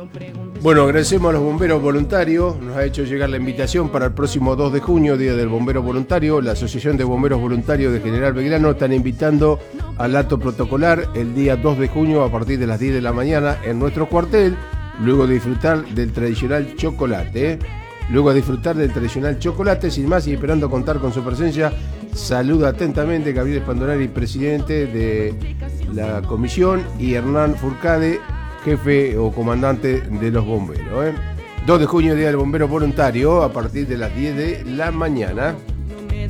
Bueno, agradecemos a los bomberos voluntarios. Nos ha hecho llegar la invitación para el próximo 2 de junio, Día del Bombero Voluntario. La Asociación de Bomberos Voluntarios de General Belgrano están invitando al acto protocolar el día 2 de junio a partir de las 10 de la mañana en nuestro cuartel, luego de disfrutar del tradicional chocolate. Sin más y esperando contar con su presencia, saluda atentamente Gabriel Spandonari, presidente de la comisión, y Hernán Furcade, jefe o comandante de los bomberos. 2 de junio, Día del Bombero Voluntario, a partir de las 10 de la mañana.